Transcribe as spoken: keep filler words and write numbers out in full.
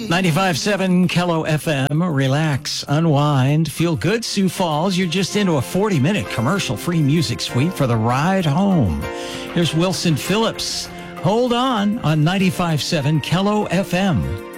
ninety-five point seven Kello F M. Relax, unwind, feel good, Sioux Falls. You're just into a forty-minute commercial-free music suite for the ride home. Here's Wilson Phillips. Hold on on ninety-five point seven Kello F M.